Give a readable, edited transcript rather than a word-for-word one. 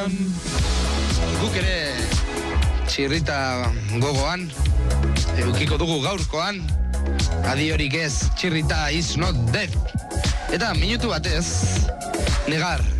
Agian guk ere txirrita gogoan edukiko dugu gaurkoan. Adiorik ez, txirrita is not dead. Eta minutu batez, negar